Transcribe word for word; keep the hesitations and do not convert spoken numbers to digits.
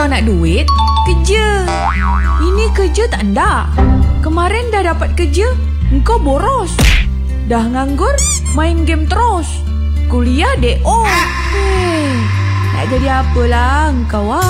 nak duit, kerja. Ini kerja tak ndak. Kemarin dah dapat kerja, engkau boros. Dah nganggur, main game terus. Kuliah D O. Hei, nak jadi apalah engkau ah?